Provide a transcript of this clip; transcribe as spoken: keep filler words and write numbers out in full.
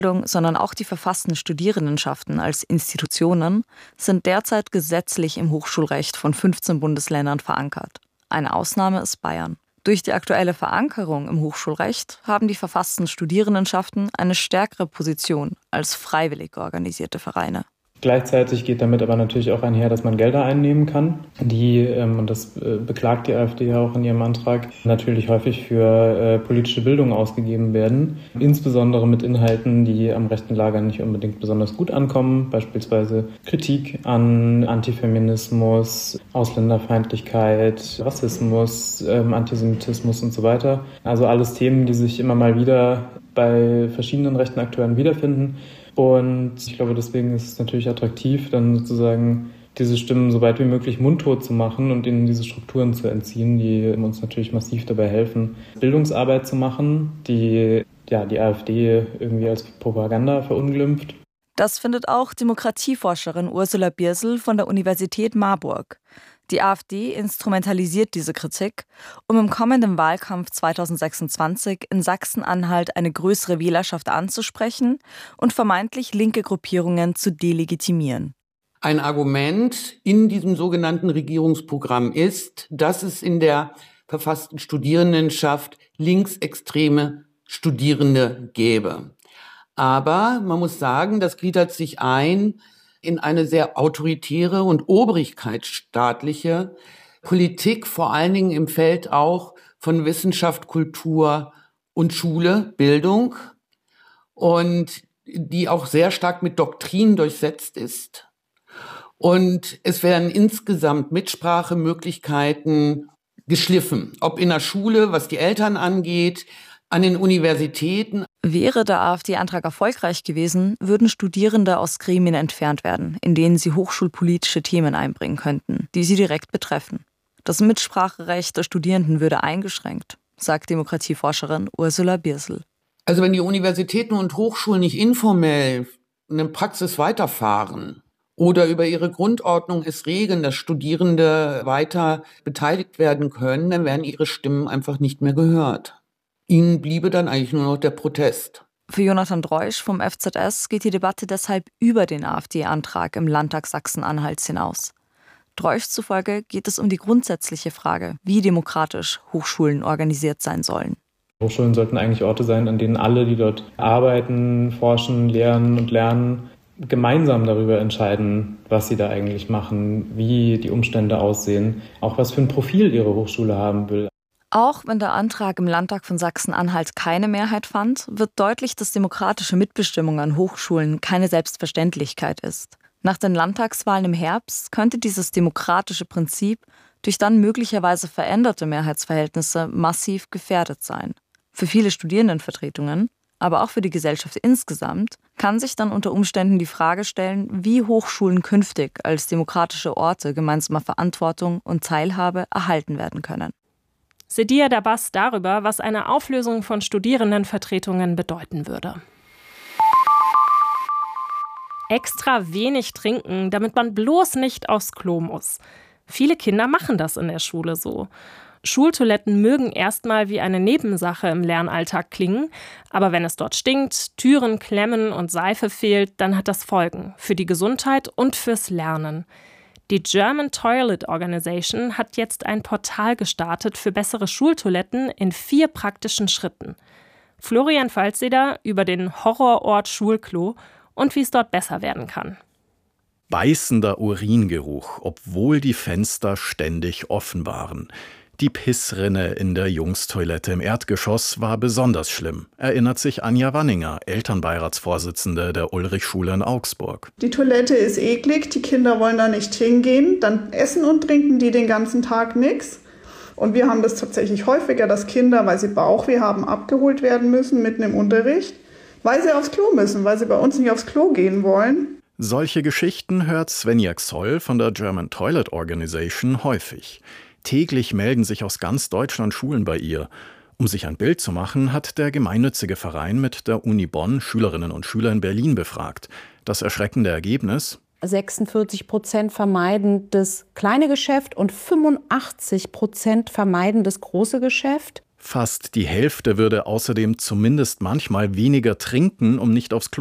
sondern auch die verfassten Studierendenschaften als Institutionen sind derzeit gesetzlich im Hochschulrecht von fünfzehn Bundesländern verankert. Eine Ausnahme ist Bayern. Durch die aktuelle Verankerung im Hochschulrecht haben die verfassten Studierendenschaften eine stärkere Position als freiwillig organisierte Vereine. Gleichzeitig geht damit aber natürlich auch einher, dass man Gelder einnehmen kann, die, ähm, und das äh, beklagt die AfD ja auch in ihrem Antrag, natürlich häufig für äh, politische Bildung ausgegeben werden. Insbesondere mit Inhalten, die am rechten Lager nicht unbedingt besonders gut ankommen, beispielsweise Kritik an Antifeminismus, Ausländerfeindlichkeit, Rassismus, ähm, Antisemitismus und so weiter. Also alles Themen, die sich immer mal wieder bei verschiedenen rechten Akteuren wiederfinden. Und ich glaube, deswegen ist es natürlich attraktiv, dann sozusagen diese Stimmen so weit wie möglich mundtot zu machen und ihnen diese Strukturen zu entziehen, die uns natürlich massiv dabei helfen, Bildungsarbeit zu machen, die ja, die AfD irgendwie als Propaganda verunglimpft. Das findet auch Demokratieforscherin Ursula Birsel von der Universität Marburg. Die AfD instrumentalisiert diese Kritik, um im kommenden Wahlkampf zweitausendsechsundzwanzig in Sachsen-Anhalt eine größere Wählerschaft anzusprechen und vermeintlich linke Gruppierungen zu delegitimieren. Ein Argument in diesem sogenannten Regierungsprogramm ist, dass es in der verfassten Studierendenschaft linksextreme Studierende gäbe. Aber man muss sagen, das gliedert sich ein in eine sehr autoritäre und obrigkeitsstaatliche Politik, vor allen Dingen im Feld auch von Wissenschaft, Kultur und Schule, Bildung, und die auch sehr stark mit Doktrin durchsetzt ist. Und es werden insgesamt Mitsprachemöglichkeiten geschliffen, ob in der Schule, was die Eltern angeht, an den Universitäten. Wäre der AfD-Antrag erfolgreich gewesen, würden Studierende aus Gremien entfernt werden, in denen sie hochschulpolitische Themen einbringen könnten, die sie direkt betreffen. Das Mitspracherecht der Studierenden würde eingeschränkt, sagt Demokratieforscherin Ursula Birsel. Also wenn die Universitäten und Hochschulen nicht informell eine Praxis weiterfahren oder über ihre Grundordnung es regeln, dass Studierende weiter beteiligt werden können, dann werden ihre Stimmen einfach nicht mehr gehört. Ihnen bliebe dann eigentlich nur noch der Protest. Für Jonathan Dreusch vom F Z S geht die Debatte deshalb über den AfD-Antrag im Landtag Sachsen-Anhalts hinaus. Dreusch zufolge geht es um die grundsätzliche Frage, wie demokratisch Hochschulen organisiert sein sollen. Hochschulen sollten eigentlich Orte sein, an denen alle, die dort arbeiten, forschen, lehren und lernen, gemeinsam darüber entscheiden, was sie da eigentlich machen, wie die Umstände aussehen, auch was für ein Profil ihre Hochschule haben will. Auch wenn der Antrag im Landtag von Sachsen-Anhalt keine Mehrheit fand, wird deutlich, dass demokratische Mitbestimmung an Hochschulen keine Selbstverständlichkeit ist. Nach den Landtagswahlen im Herbst könnte dieses demokratische Prinzip durch dann möglicherweise veränderte Mehrheitsverhältnisse massiv gefährdet sein. Für viele Studierendenvertretungen, aber auch für die Gesellschaft insgesamt, kann sich dann unter Umständen die Frage stellen, wie Hochschulen künftig als demokratische Orte gemeinsamer Verantwortung und Teilhabe erhalten werden können. Sedia Dabas darüber, was eine Auflösung von Studierendenvertretungen bedeuten würde. Extra wenig trinken, damit man bloß nicht aufs Klo muss. Viele Kinder machen das in der Schule so. Schultoiletten mögen erstmal wie eine Nebensache im Lernalltag klingen, aber wenn es dort stinkt, Türen klemmen und Seife fehlt, dann hat das Folgen für die Gesundheit und fürs Lernen. Die German Toilet Organization hat jetzt ein Portal gestartet für bessere Schultoiletten in vier praktischen Schritten. Florian Falzeder über den Horrorort Schulklo und wie es dort besser werden kann. Beißender Uringeruch, obwohl die Fenster ständig offen waren. Die Pissrinne in der Jungstoilette im Erdgeschoss war besonders schlimm, erinnert sich Anja Wanninger, Elternbeiratsvorsitzende der Ulrichschule in Augsburg. Die Toilette ist eklig, die Kinder wollen da nicht hingehen, dann essen und trinken die den ganzen Tag nichts. Und wir haben das tatsächlich häufiger, dass Kinder, weil sie Bauchweh haben, abgeholt werden müssen mitten im Unterricht, weil sie aufs Klo müssen, weil sie bei uns nicht aufs Klo gehen wollen. Solche Geschichten hört Svenja Xoll von der German Toilet Organization häufig. Täglich melden sich aus ganz Deutschland Schulen bei ihr. Um sich ein Bild zu machen, hat der gemeinnützige Verein mit der Uni Bonn Schülerinnen und Schüler in Berlin befragt. Das erschreckende Ergebnis: sechsundvierzig Prozent vermeiden das kleine Geschäft und fünfundachtzig Prozent vermeiden das große Geschäft. Fast die Hälfte würde außerdem zumindest manchmal weniger trinken, um nicht aufs Klo